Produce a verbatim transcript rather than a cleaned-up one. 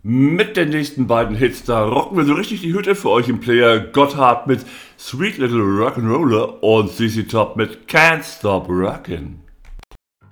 Mit den nächsten beiden Hits, da rocken wir so richtig die Hütte für euch im Player. Gotthard mit Sweet Little Rock'n'Roller und C C Top mit Can't Stop Rockin'.